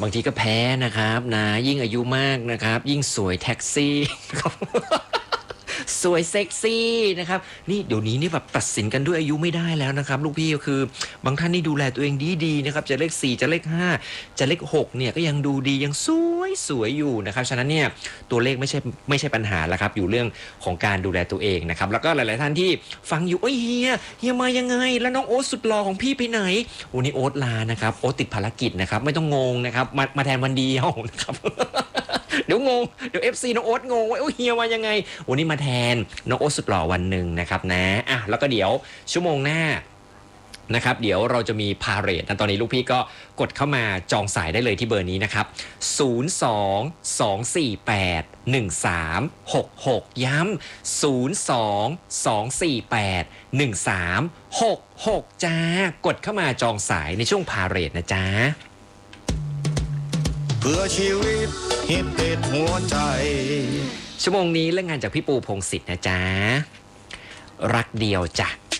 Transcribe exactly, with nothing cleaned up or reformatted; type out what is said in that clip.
บางทีก็แพ้นะครับนะยิ่งอายุมากนะครับยิ่งสวยแท็กซี่ครับสวยเซ็กซี่นะครับนี่เดี๋ยวนี้นี่แบบตัดสินกันด้วยอายุไม่ได้แล้วนะครับลูกพี่ก็คือบางท่านนี่ดูแลตัวเองดีๆนะครับจะเลขสี่จะเลขห้าจะเลขหกเนี่ยก็ยังดูดียังสวยสวยอยู่นะครับฉะนั้นเนี่ยตัวเลขไม่ใช่ไม่ใช่ปัญหาแล้วครับอยู่เรื่องของการดูแลตัวเองนะครับแล้วก็หลายๆท่านที่ฟังอยู่เอ้ยเฮียเฮียมายังไงแล้วน้องโอ๊ตสุดหล่อของพี่ไปไหนวันนี้โอ๊ตลานะครับโอ๊ตติดภารกิจนะครับไม่ต้องงงนะครับมามาแทนวันเดียวนะครับ เดี๋ยวงงเดี๋ยว เอฟ ซี น้องโอ๊ตงงว่าโอ้เฮียมายังไงวันนี้มาแทนน้องโอ๊ตสุดหล่อวันหนึ่งนะครับนะอ่ะแล้วก็เดี๋ยวชั่วโมงหน้านะครับเดี๋ยวเราจะมีพาเหรดนะตอนนี้ลูกพี่ก็กดเข้ามาจองสายได้เลยที่เบอร์นี้นะครับศูนย์ สอง สอง สี่ แปด หนึ่ง สาม หก หกย้ำศูนย์ สอง สอง สี่ แปด หนึ่ง สาม หก หกจ้ากดเข้ามาจองสายในช่วงพาเหรดนะจ๊ะเพื่อชีวิตฮิตติดหัวใจชั่วโมงนี้เรื่องงานจากพี่ปูพงศิษฐ์นะจ๊ะรักเดียวจ้ะ